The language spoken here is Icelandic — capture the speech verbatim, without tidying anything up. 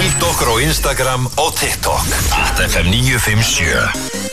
Fylgdu okkur á Instagram og TikTok at F M níu fimm sjö.